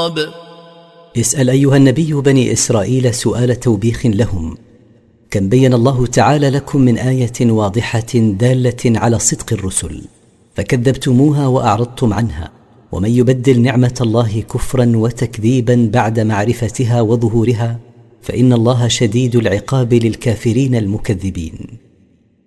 العقاب. اسأل أيها النبي بني إسرائيل سؤال توبيخ لهم: كم بين الله تعالى لكم من آية واضحة دالة على صدق الرسل فكذبتموها وأعرضتم عنها، ومن يبدل نعمة الله كفرا وتكذيبا بعد معرفتها وظهورها فإن الله شديد العقاب للكافرين المكذبين.